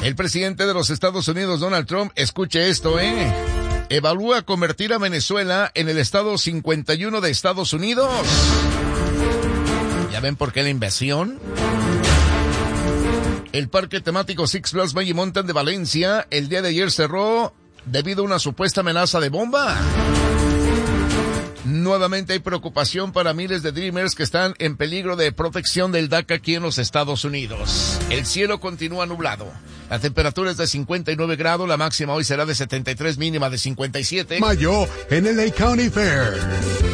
El presidente de los Estados Unidos, Donald Trump, escuche esto, evalúa convertir a Venezuela en el estado 51 de Estados Unidos. ¿Ya ven por qué la invasión? El parque temático Six Flags Magic Mountain de Valencia el día de ayer cerró debido a una supuesta amenaza de bomba. Nuevamente hay preocupación para miles de Dreamers que están en peligro de protección del DACA aquí en los Estados Unidos. El cielo continúa nublado. La temperatura es de 59 grados, la máxima hoy será de 73, mínima de 57. Mayo en el LA County Fair.